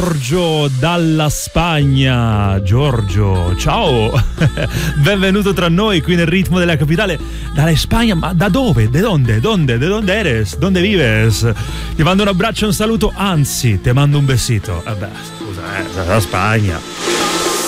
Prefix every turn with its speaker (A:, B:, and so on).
A: Giorgio dalla Spagna. Giorgio, ciao. Benvenuto tra noi qui nel ritmo della capitale. Dalla Spagna, ma da dove? ¿De dónde? ¿De dónde eres? ¿Dónde vives? Ti mando un abbraccio e un saluto, anzi, ti mando un besito. Vabbè, scusa, dalla Spagna.